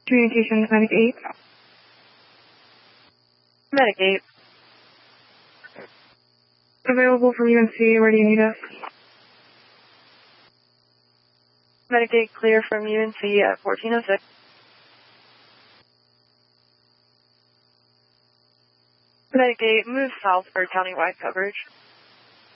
Communications, Medic 8. Medic 8. Available from UNC, where do you need us? Medic 8 clear from UNC at 1406. Medic 8, move south for countywide coverage.